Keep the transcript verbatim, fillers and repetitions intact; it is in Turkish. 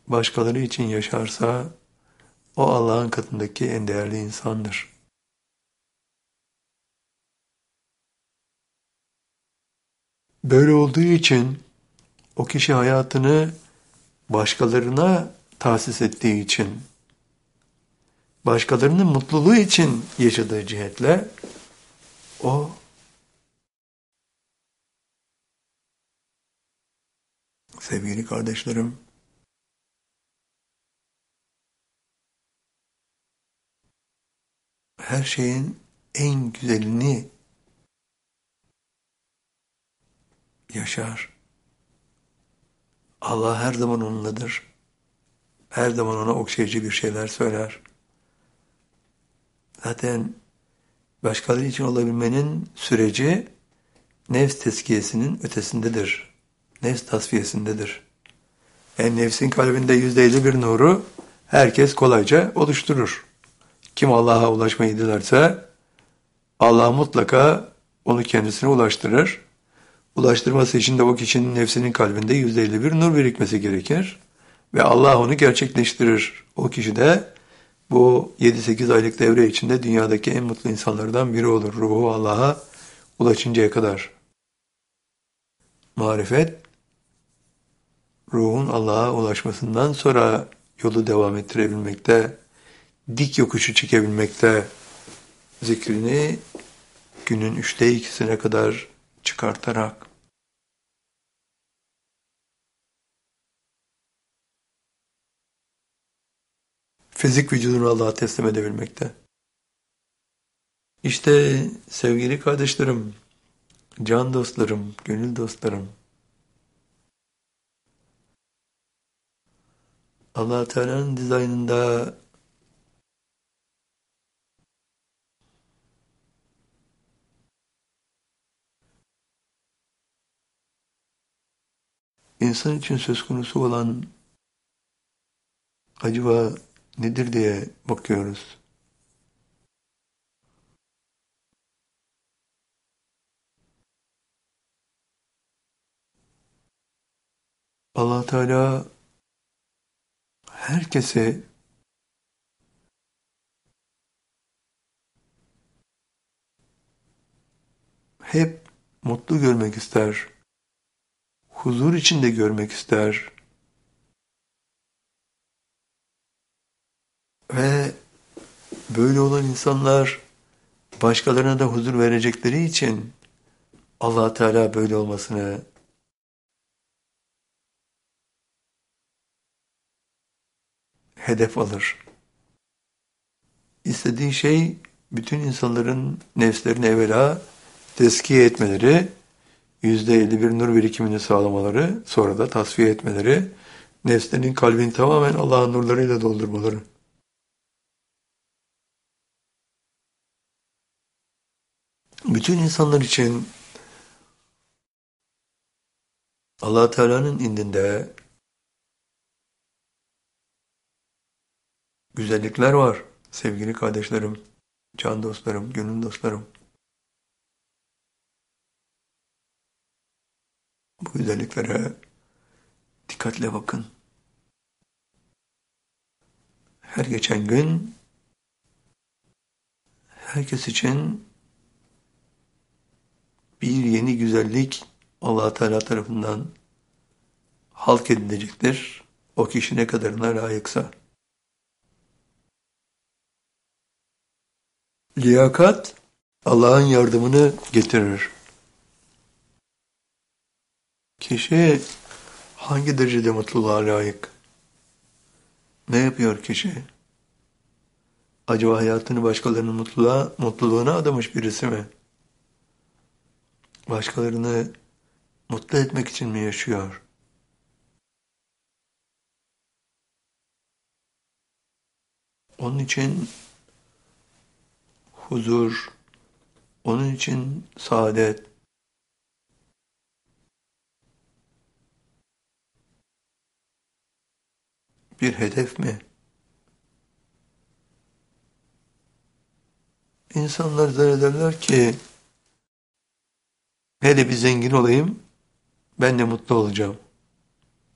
başkaları için yaşarsa o Allah'ın katındaki en değerli insandır. Böyle olduğu için o kişi hayatını başkalarına tahsis ettiği için, başkalarının mutluluğu için yaşadığı cihetle o sevgili kardeşlerim, her şeyin en güzelini yaşar. Allah her zaman onunladır. Her zaman ona okşayıcı bir şeyler söyler. Zaten başkaları için olabilmenin süreci nefs tezkiyesinin ötesindedir. Nefs tasfiyesindedir. Yani nefsin kalbinde yüzde elli bir nuru herkes kolayca oluşturur. Kim Allah'a ulaşmayı dilerse Allah mutlaka onu kendisine ulaştırır. Ulaştırması için de o kişinin nefsinin kalbinde yüzde elli bir nur birikmesi gerekir. Ve Allah onu gerçekleştirir. O kişi de bu yedi sekiz aylık devre içinde dünyadaki en mutlu insanlardan biri olur. Ruhu Allah'a ulaşıncaya kadar. Marifet, ruhun Allah'a ulaşmasından sonra yolu devam ettirebilmekte, dik yokuşu çekebilmekte, zikrini günün üçte ikisine kadar çıkartarak, fizik vücudunu Allah'a teslim edebilmekte. İşte sevgili kardeşlerim, can dostlarım, gönül dostlarım, Allah Teala'nın dizaynında insan için söz konusu olan acaba nedir diye bakıyoruz. Allah Teala herkese hep mutlu görmek ister, huzur içinde görmek ister ve böyle olan insanlar başkalarına da huzur verecekleri için Allah Teala böyle olmasını hedef alır. İstediği şey bütün insanların nefslerini evvela tezkiye etmeleri, yüzde elli bir nur birikimini sağlamaları, sonra da tasfiye etmeleri, nefslerinin kalbini tamamen Allah'ın nurlarıyla doldurmaları. Bütün insanlar için Allah Teala'nın indinde güzellikler var sevgili kardeşlerim, can dostlarım, gönül dostlarım. Bu güzelliklere dikkatle bakın. Her geçen gün herkes için bir yeni güzellik Allah Teala tarafından halk edilecektir. O kişi ne kadarına layıksa. Liyakat Allah'ın yardımını getirir. Kişi hangi derecede mutluluğa layık? Ne yapıyor kişi? Acaba hayatını başkalarının mutluluğa, mutluluğuna adamış birisi mi? Başkalarını mutlu etmek için mi yaşıyor? Onun için huzur, onun için saadet, bir hedef mi? İnsanlar zannederler ki hele bir zengin olayım, ben de mutlu olacağım.